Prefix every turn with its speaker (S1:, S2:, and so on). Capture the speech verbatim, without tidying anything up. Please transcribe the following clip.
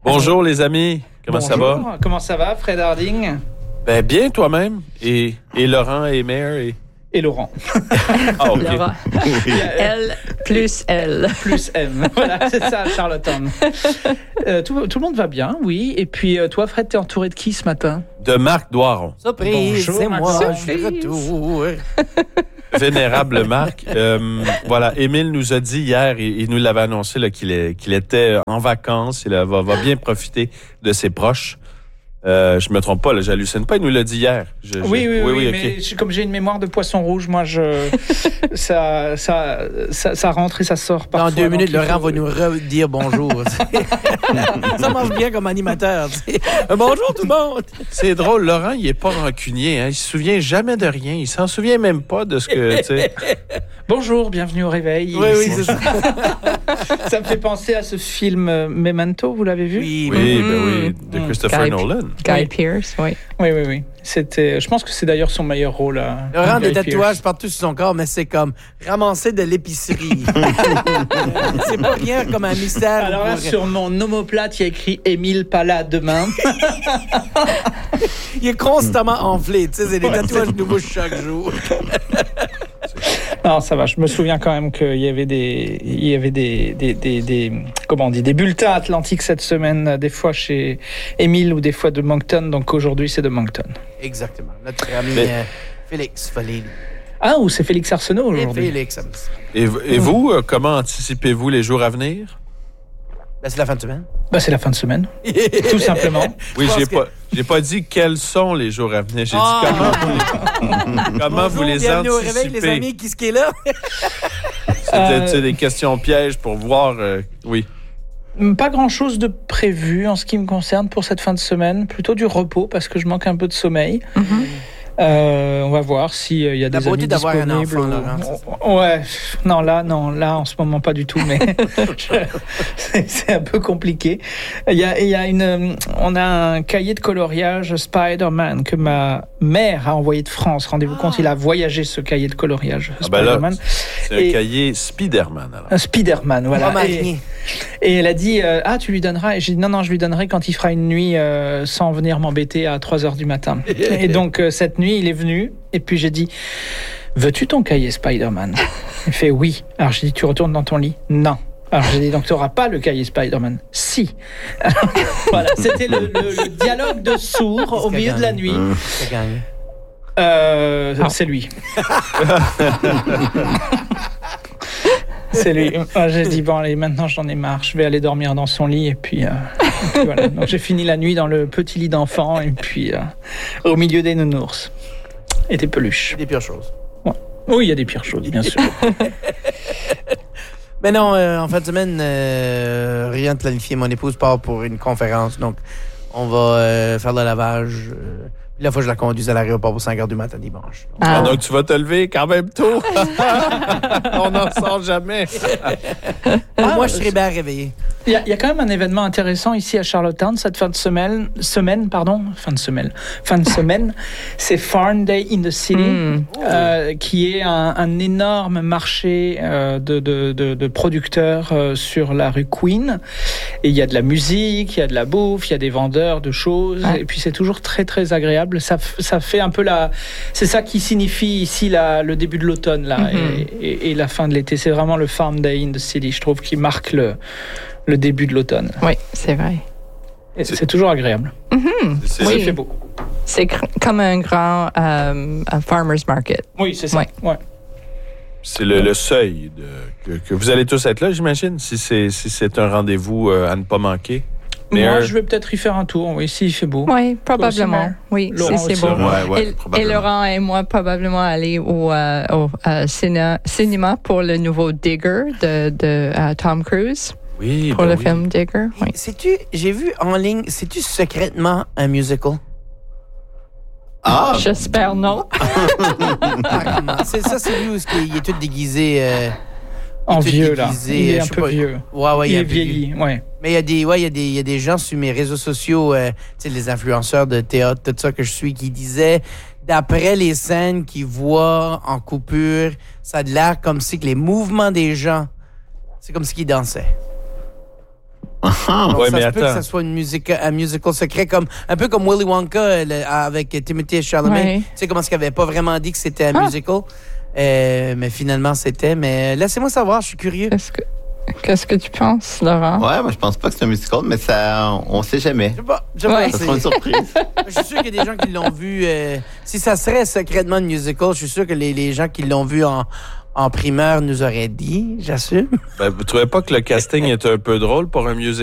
S1: Bonjour les amis, comment
S2: Bonjour.
S1: ça va?
S2: Comment ça va, Fred Harding?
S1: Ben bien toi-même et, et Laurent et Mère et...
S2: Et Laurent.
S1: Ah, ok.
S3: Laurent. L plus L.
S2: Plus M. Voilà, c'est ça, Charlottetown. Euh, tout, tout le monde va bien, oui. Et puis euh, toi, Fred, t'es entouré de qui ce matin?
S1: De Marc Doiron.
S4: Surprise,
S2: Bonjour,
S4: c'est moi,
S2: Maxime.
S4: je suis de retour.
S1: Vénérable Marc. Euh, voilà, Émile nous a dit hier, il, il nous l'avait annoncé là, qu'il, est, qu'il était en vacances, il va, va bien profiter de ses proches. Euh, je me trompe pas, là, j'hallucine pas, il nous l'a dit hier. Je, je...
S2: Oui, oui, oui, oui,
S1: ok.
S2: mais je- comme j'ai une mémoire de poisson rouge, moi, je, ça, ça, ça, ça rentre et ça sort parfois.
S4: Dans deux minutes,
S2: donc il
S4: Laurent
S2: faut-
S4: va nous redire bonjour. Ça marche bien comme animateur. tu sais. Bonjour tout le monde.
S1: C'est drôle, Laurent, il est pas rancunier, hein, il se souvient jamais de rien, il s'en souvient même pas de ce que, tu sais.
S2: Bonjour, bienvenue au réveil.
S4: Oui, oui, c'est ça.
S2: Ça me fait penser à ce film euh, Memento, vous l'avez vu?
S4: Oui,
S1: Oui,
S4: oui.
S1: ben oui, de
S2: Mm.
S1: Christopher
S3: Guy-
S1: Nolan.
S3: Guy
S2: Oui.
S3: Pearce, oui.
S2: Oui, oui, oui. C'était, je pense que c'est d'ailleurs son meilleur rôle. à-
S4: Laurent,
S2: à
S4: des
S2: Guy
S4: tatouages
S2: Pearce.
S4: partout sur son corps, mais c'est comme ramasser de l'épicerie. Euh, c'est pas rien comme un mystère.
S2: Alors là,
S4: pour-
S2: sur mon omoplate, il y a écrit Émile Pala demain.
S4: Il est constamment enflé. Tu sais, c'est des tatouages nouveaux chaque jour.
S2: Non, ça va. Je me souviens quand même qu'il y avait des, il y avait des, des, des, des- comment on dit, des bulletins atlantiques cette semaine, des fois chez Émile ou des fois de Moncton. Donc aujourd'hui, c'est de Moncton.
S4: Exactement. Notre ami
S1: Mais-
S4: euh, Félix Follil.
S2: Ah, ou c'est Félix Arsenault
S4: Et
S2: aujourd'hui.
S4: Félix, ça me-
S1: Et, et vous, euh, comment anticipez-vous les jours à venir?
S4: ben, c'est la fin de semaine.
S2: Bah, c'est la fin de semaine, tout simplement.
S1: Oui,
S4: pense
S1: j'ai
S4: que-
S1: pas, j'ai pas dit quels sont les jours à venir. J'ai
S4: Ah!
S1: dit comment vous les, comment vous
S4: Bonjour,
S1: les
S4: bienvenue au
S1: anticipez.
S4: réveil, les amis. Qui ce qui est là?
S1: C'était
S2: Euh,
S1: tu sais, des questions pièges pour voir. euh, oui.
S2: Pas grand-chose de prévu en ce qui me concerne pour cette fin de semaine. Plutôt du repos parce que je manque un peu de sommeil.
S3: Mhm.
S2: Euh, on va voir s'il y a
S4: La
S2: des
S4: beauté
S2: amis
S4: d'avoir un
S2: disponibles.
S4: enfant,
S2: ou-
S4: Laurent,
S2: Ouais, non là, non là en ce moment pas du tout, mais je- c'est, c'est un peu compliqué. Il y a, il y a une, on a un cahier de coloriage Spider-Man que ma mère a envoyé de France. Rendez-vous compte, il a voyagé ce cahier de coloriage
S1: Ah ben là,
S2: Spider-Man.
S1: c'est un
S2: Et-
S1: cahier Spider-Man. Alors.
S2: Un Spider-Man, voilà.
S4: Homme
S2: Et-
S4: araignée.
S2: Et elle a dit euh, ah tu lui donneras, et j'ai dit non non je lui donnerai quand il fera une nuit euh, sans venir m'embêter à trois heures du matin. Et donc euh, cette nuit il est venu et puis j'ai dit veux-tu ton cahier Spider-Man? Il fait oui. Alors j'ai dit tu retournes dans ton lit? Non. Alors j'ai dit donc tu n'auras pas le cahier Spider-Man? Si. Alors, voilà, c'était le, le- le dialogue de sourds au
S4: Qu'est-ce
S2: milieu
S4: qu'elle
S2: de la
S4: gagne?
S2: nuit.
S4: Ça gagne.
S2: Euh,
S3: Ah.
S2: C'est lui. C'est lui. Moi, j'ai dit, bon, allez, maintenant j'en ai marre, je vais aller dormir dans son lit. Et puis, euh, et puis voilà. Donc j'ai fini la nuit dans le petit lit d'enfant, et puis euh, au milieu des nounours et des peluches.
S4: C'est des pires choses.
S2: Oui, il y a des pires choses, bien sûr.
S4: Mais non, euh, en fin de semaine, euh, rien de planifié. Mon épouse part pour une conférence, donc on va euh, faire le lavage. Euh, puis la fois, je la conduis à l'aéroport pour cinq heures du matin dimanche. Donc,
S1: Ah,
S3: Ah.
S1: donc tu vas te lever quand même tôt. On n'en sort jamais.
S4: pour
S2: Ah,
S4: moi, je serais bien réveillé.
S2: Il y, a, il y a quand même un événement intéressant ici à Charlottetown cette fin de semaine, semaine pardon, fin de semaine, fin de semaine, c'est Farm Day in the City,
S3: Mm.
S2: euh, qui est un, un énorme marché euh, de, de, de, de producteurs euh, sur la rue Queen. Et il y a de la musique, il y a de la bouffe, il y a des vendeurs de choses,
S3: Ouais.
S2: et puis c'est toujours très très agréable. Ça, f- ça fait un peu la, c'est ça qui signifie ici la, le début de l'automne là
S3: Mhm.
S2: et, et, et la fin de l'été. C'est vraiment le Farm Day in the City, je trouve, qui marque le le début de l'automne.
S3: Oui, c'est vrai.
S2: Et c'est toujours agréable.
S1: C'est-
S3: Oui.
S2: Il fait beau.
S3: C'est cr- comme un grand euh, un farmer's market.
S2: Oui, c'est ça.
S3: Ouais.
S2: Ouais.
S1: C'est le, le seuil de, que, que vous allez tous être là, j'imagine, si c'est, si c'est un rendez-vous euh, à ne pas manquer. Mais
S2: Moi,
S1: un-
S2: je vais peut-être y faire un tour, oui, s'il fait beau.
S3: Oui, probablement.
S2: Mère?
S3: Oui,
S2: Laurent
S3: si c'est
S2: aussi.
S3: beau.
S1: Ouais, ouais,
S3: et,
S1: probablement.
S3: et Laurent et moi, probablement aller au, euh, au euh, ciné- cinéma pour le nouveau Digger de, de euh, Tom Cruise,
S1: Oui,
S3: pour
S1: ben
S3: le
S1: oui.
S3: film Digger. Oui.
S4: Sais-tu, j'ai vu en ligne, c'est-tu secrètement un musical?
S1: Ah!
S3: J'espère non.
S4: Ah, comment? C'est ça, c'est lui où est-ce qu'il- il est tout déguisé. euh,
S2: En
S4: tout
S2: vieux, là.
S4: déguisé,
S2: Il est
S4: je
S2: un
S4: sais
S2: peu
S4: pas.
S2: vieux.
S4: Ouais, ouais,
S2: Il
S4: a
S2: est
S4: un peu vieux.
S2: vieilli, ouais.
S4: Mais il y a des, ouais, il y a des, il y a des gens sur mes réseaux sociaux, euh, tu sais, les influenceurs de théâtre, tout ça que je suis, qui disaient, d'après les scènes qu'ils voient en coupure, ça a l'air comme si que les mouvements des gens, c'est comme si qu'ils dansaient.
S5: Ah,
S4: Donc,
S1: ouais,
S4: ça
S1: mais
S4: se peut que
S1: attends.
S4: ça soit une musique, un musical secret, comme, un peu comme Willy Wonka euh, le- avec Timothy Chalamet.
S3: Ouais.
S4: Tu sais comment est-ce qu'il n'avait pas vraiment dit que c'était un
S3: Ah.
S4: musical, Euh, mais finalement c'était. Mais laissez-moi savoir, je suis curieux.
S3: Qu'est-ce que, qu'est-ce que tu penses, Laurent?
S5: Ouais, moi, je pense pas que c'est un musical, mais ça, on sait jamais.
S4: Je sais pas, je sais
S3: Ouais.
S4: pas,
S5: Ça sera une
S4: c'est-
S5: surprise.
S4: je suis sûr qu'il y a des gens qui l'ont vu. euh, si ça serait secrètement une musical, je suis sûr que les, les gens qui l'ont vu en, en primeur nous auraient dit, j'assume.
S1: Ben, vous trouvez pas que le casting est un peu drôle pour un musical?